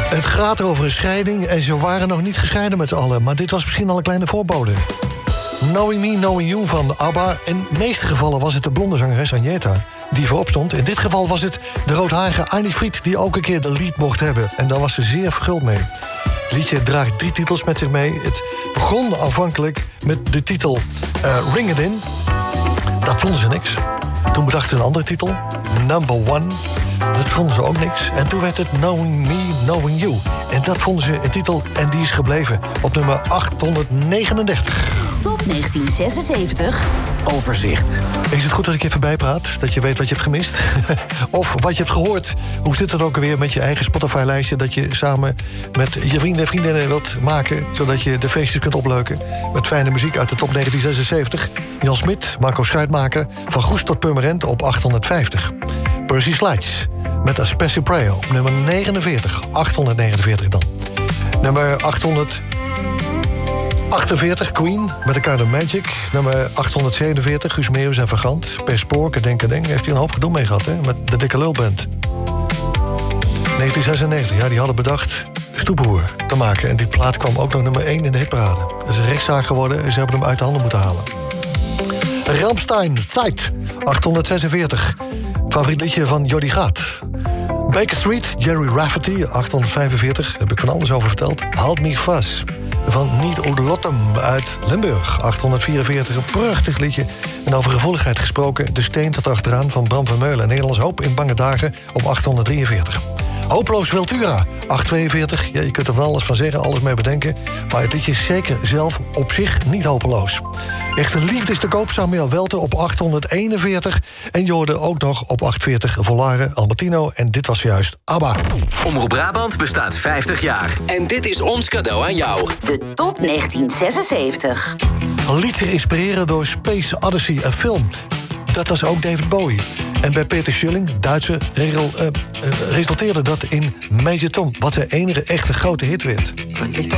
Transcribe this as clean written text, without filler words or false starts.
Het gaat over een scheiding en ze waren nog niet gescheiden met z'n allen. Maar dit was misschien al een kleine voorbode. Knowing Me, Knowing You van ABBA. In de meeste gevallen was het de blonde zangeres Agnetha die voorop stond. In dit geval was het de roodharige Annie Fried die ook een keer de lead mocht hebben. En daar was ze zeer verguld mee. Het liedje draagt 3 titels met zich mee. Het begon aanvankelijk met de titel Ring It In. Dat vonden ze niks. Toen bedachten ze een andere titel, Number One. Dat vonden ze ook niks. En toen werd het Knowing Me, Knowing You. En dat vonden ze een titel en die is gebleven op nummer 839. Top 1976. Overzicht. Is het goed dat ik even bijpraat? Dat je weet wat je hebt gemist? Of wat je hebt gehoord? Hoe zit het ook alweer met je eigen Spotify-lijstje... dat je samen met je vrienden en vriendinnen wilt maken... zodat je de feestjes kunt opleuken met fijne muziek uit de top 1976. Jan Smit, Marco Schuitmaker, Van Goes tot Purmerend op 850. Percy Slides met A Special Prayer op nummer 49. 849 dan. Nummer 848, Queen met The Kind of Magic. Nummer 847, Guus Meeuwis en Van Gant. Per Spoor, Kedeng. Heeft hij een hoop gedoe mee gehad, hè? Met de Dikke Lulband. 1996, ja, die hadden bedacht Stoephoer te maken. En die plaat kwam ook nog nummer 1 in de hitparade. Dat is een rechtszaak geworden en ze hebben hem uit de handen moeten halen. Rammstein, Zeit, 846. Favoriet liedje van Jordi Gaat. Baker Street, Jerry Rafferty, 845. Heb ik van alles over verteld. Halt mich vast. Van Niet Odelottem uit Limburg, 844. Een prachtig liedje. En over gevoeligheid gesproken, De Steen zat achteraan van Bram van Meulen. Nederlands Hoop in bange dagen op 843. Hopeloos Wiltura, 842. Ja, je kunt er van alles van zeggen, alles mee bedenken. Maar het liedje is zeker zelf op zich niet hopeloos. Echte liefde is te koop, Samuel Welter op 841. En je hoorde ook nog op 840 Volare, Albertino. En dit was juist ABBA. Omroep Brabant bestaat 50 jaar. En dit is ons cadeau aan jou. De top 1976. Liet zich inspireren door Space Odyssey, een film. Dat was ook David Bowie. En bij Peter Schilling, Duitse, resulteerde dat in Major Tom... wat zijn enige echte grote hit werd.